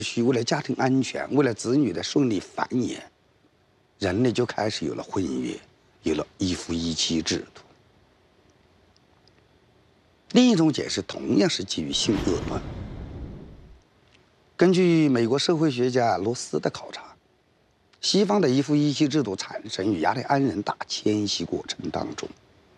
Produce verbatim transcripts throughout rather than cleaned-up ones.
需为了家庭安全，为了子女的顺利繁衍，人类就开始有了婚约，有了一夫一妻制度。另一种解释同样是基于性恶论。根据美国社会学家罗斯的考察，西方的一夫一妻制度产生于雅利安人大迁徙过程当中。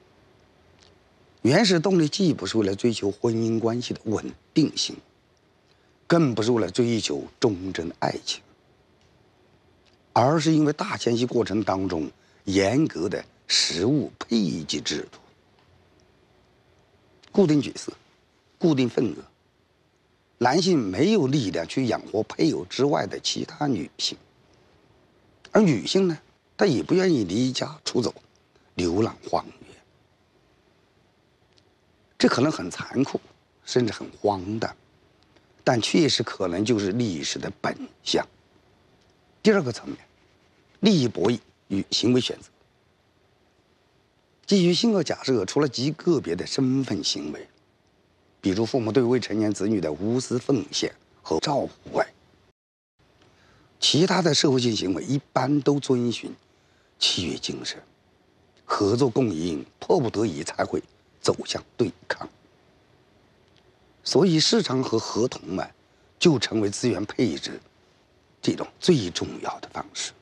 原始动力既不是为了追求婚姻关系的稳定性，更不是为了追求忠贞爱情，而是因为大迁徙过程当中严格的食物配给制度，固定角色，固定份额，男性没有力量去养活配偶之外的其他女性，而女性呢，她也不愿意离家出走，流浪荒原。这可能很残酷，甚至很荒诞，但确实可能就是历史的本相。第二个层面，利益博弈与行为选择。基于性恶假设，除了极个别的身份行为，比如父母对未成年子女的无私奉献和照顾外，其他的社会性行为一般都遵循契约精神，合作共赢，迫不得已才会走向对抗。所以市场和合同嘛，就成为资源配置这种最重要的方式。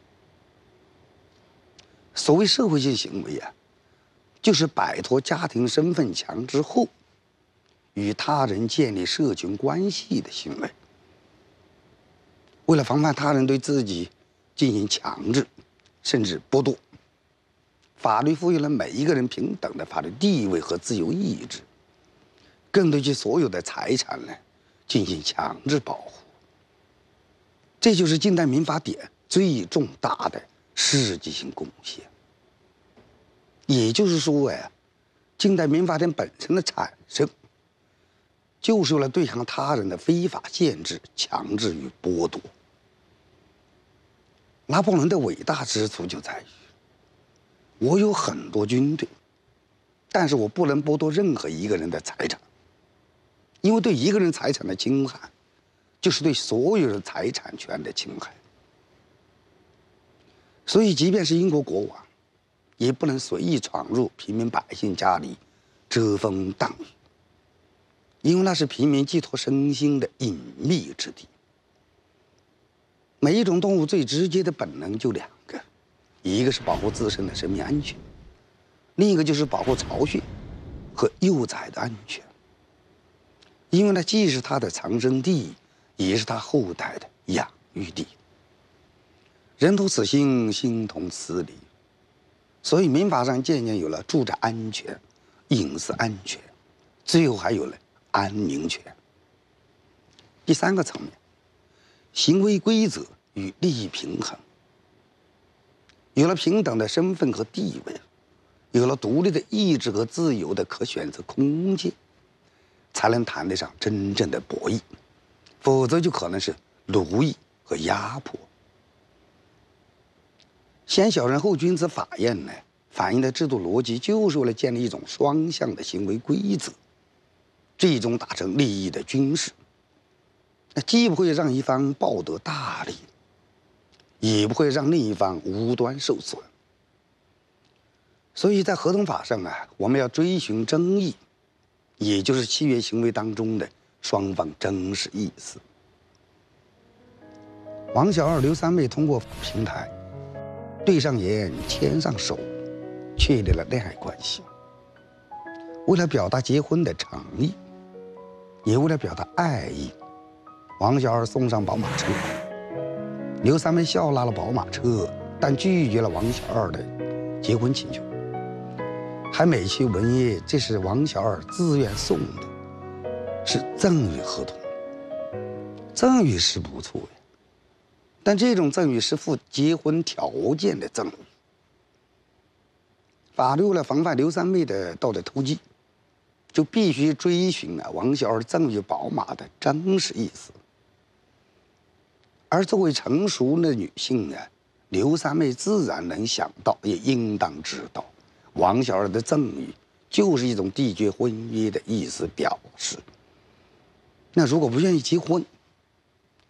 所谓社会性行为啊，就是摆脱家庭身份墙之后，与他人建立社群关系的行为。为了防范他人对自己进行强制甚至剥夺，法律赋予了每一个人平等的法律地位和自由意志，更对其所有的财产呢进行强制保护。这就是近代民法典最重大的实际性贡献。也就是说呀，近代民法典本身的产生，就是为了对抗他人的非法限制、强制与剥夺。拿破仑的伟大之处就在于，我有很多军队，但是我不能剥夺任何一个人的财产，因为对一个人财产的侵害，就是对所有人财产权的侵害。所以，即便是英国国王，也不能随意闯入平民百姓家里遮风挡雨，因为那是平民寄托身心的隐秘之地。每一种动物最直接的本能就两个，一个是保护自身的生命安全，另一个就是保护巢穴和幼崽的安全。因为那既是它的藏身地，也是它后代的养育地。人同此心，心同此理。所以民法上渐渐有了住宅安全、隐私安全，最后还有了安宁权。第三个层面，行为规则与利益平衡。有了平等的身份和地位，有了独立的意志和自由的可选择空间，才能谈得上真正的博弈，否则就可能是奴役和压迫。先小人后君子法验呢，反映的制度逻辑就是为了建立一种双向的行为规则，最终达成利益的均势。那既不会让一方抱得大利，也不会让另一方无端受损。所以在合同法上啊，我们要追寻真意，也就是契约行为当中的双方真实意思。王小二、刘三妹通过平台对上眼、牵上手，确立了恋爱关系。为了表达结婚的诚意，也为了表达爱意，王小二送上宝马车，刘三妹笑纳了宝马车，但拒绝了王小二的结婚请求，还美其文曰这是王小二自愿送的，是赠与合同。赠与是不错呀，但这种赠与是附结婚条件的赠与。法律为了防范刘三妹的道德投机，就必须追寻啊王小二赠与宝马的真实意思。而作为成熟的女性呢，刘三妹自然能想到，也应当知道，王小二的赠与就是一种缔结婚约的意思表示。那如果不愿意结婚，